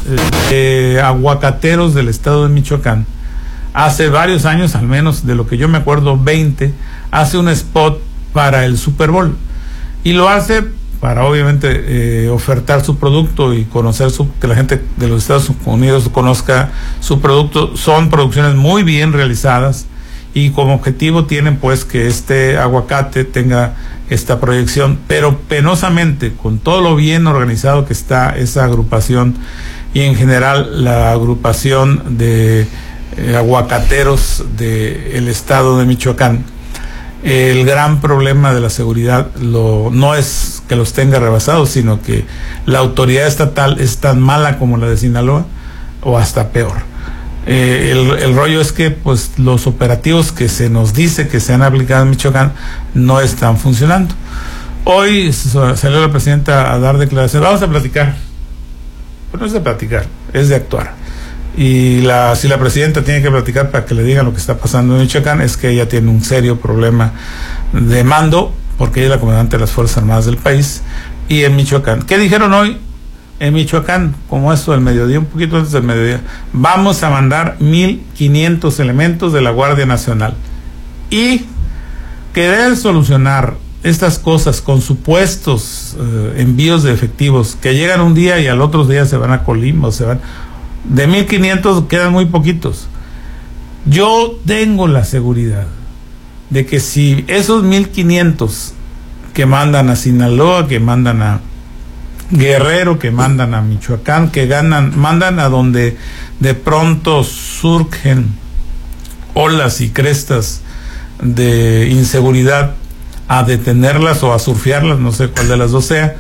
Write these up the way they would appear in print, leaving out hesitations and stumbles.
aguacateros del estado de Michoacán, hace varios años, al menos de lo que yo me acuerdo, 20, hace un spot para el Super Bowl. Y lo hace para obviamente ofertar su producto y conocer que la gente de los Estados Unidos conozca su producto. Son producciones muy bien realizadas y como objetivo tienen pues que este aguacate tenga esta proyección, pero penosamente, con todo lo bien organizado que está esa agrupación y en general la agrupación de aguacateros del estado de Michoacán, el gran problema de la seguridad no es que los tenga rebasados, sino que la autoridad estatal es tan mala como la de Sinaloa o hasta peor. El rollo es que pues los operativos que se nos dice que se han aplicado en Michoacán no están funcionando. Hoy salió la presidenta a dar declaraciones. Vamos a platicar. Pues no es de platicar, es de actuar. Y si la presidenta tiene que platicar para que le digan lo que está pasando en Michoacán, es que ella tiene un serio problema de mando, porque ella es la comandante de las Fuerzas Armadas del país, y en Michoacán. ¿Qué dijeron hoy? En Michoacán, como esto del mediodía, un poquito antes del mediodía, vamos a mandar 1,500 elementos de la Guardia Nacional. Y querer solucionar estas cosas con supuestos envíos de efectivos que llegan un día y al otro día se van a Colima o se van... De 1,500 quedan muy poquitos. Yo tengo la seguridad de que si esos 1,500 que mandan a Sinaloa, que mandan a Guerrero, que mandan a Michoacán, mandan a donde de pronto surgen olas y crestas de inseguridad, a detenerlas o a surfearlas, no sé cuál de las dos sea,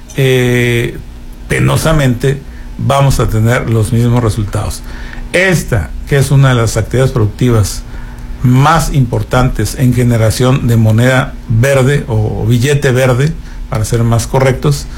penosamente vamos a tener los mismos resultados. Esta, que es una de las actividades productivas más importantes en generación de moneda verde o billete verde, para ser más correctos,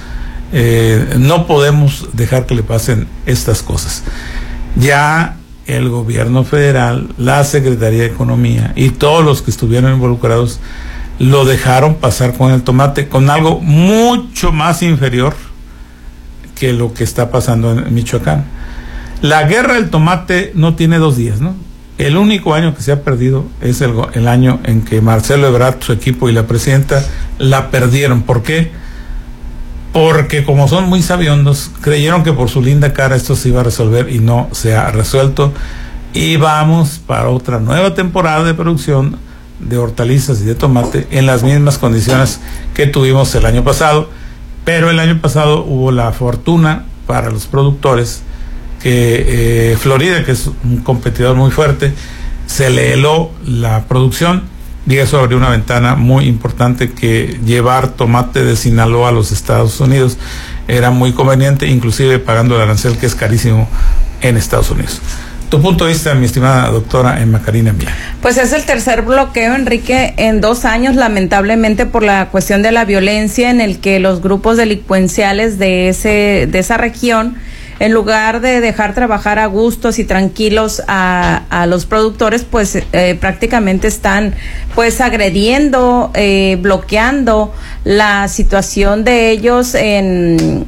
no podemos dejar que le pasen estas cosas. Ya el gobierno federal, la Secretaría de Economía y todos los que estuvieron involucrados lo dejaron pasar con el tomate, con algo mucho más inferior que lo que está pasando en Michoacán. La guerra del tomate no tiene 2 días, ¿no? El único año que se ha perdido es el año en que Marcelo Ebrard, su equipo y la presidenta la perdieron. ¿Por qué? Porque como son muy sabiondos, creyeron que por su linda cara esto se iba a resolver y no se ha resuelto. Y vamos para otra nueva temporada de producción de hortalizas y de tomate en las mismas condiciones que tuvimos el año pasado. Pero el año pasado hubo la fortuna para los productores que Florida, que es un competidor muy fuerte, se le heló la producción y eso abrió una ventana muy importante, que llevar tomate de Sinaloa a los Estados Unidos era muy conveniente, inclusive pagando el arancel, que es carísimo en Estados Unidos. Tu punto de vista, mi estimada doctora Emma Karina Mía. Pues es el tercer bloqueo, Enrique, en 2 años, lamentablemente por la cuestión de la violencia, en el que los grupos delincuenciales de esa región, en lugar de dejar trabajar a gustos y tranquilos a los productores, pues prácticamente están pues agrediendo, bloqueando la situación de ellos en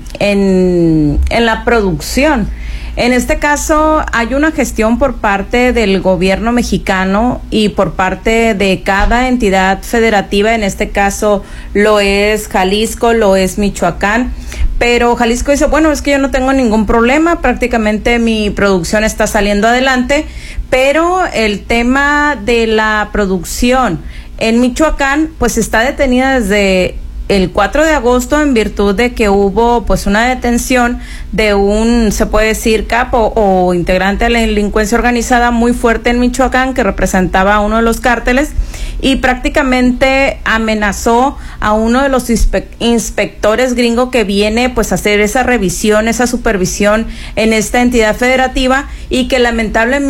la producción. En este caso hay una gestión por parte del gobierno mexicano y por parte de cada entidad federativa. En este caso lo es Jalisco, lo es Michoacán, pero Jalisco dice, bueno, es que yo no tengo ningún problema, prácticamente mi producción está saliendo adelante, pero el tema de la producción en Michoacán pues está detenida desde el 4 de agosto en virtud de que hubo pues una detención de un, se puede decir, capo o integrante de la delincuencia organizada muy fuerte en Michoacán, que representaba a uno de los cárteles y prácticamente amenazó a uno de los inspectores gringo que viene pues a hacer esa revisión, esa supervisión en esta entidad federativa, y que lamentablemente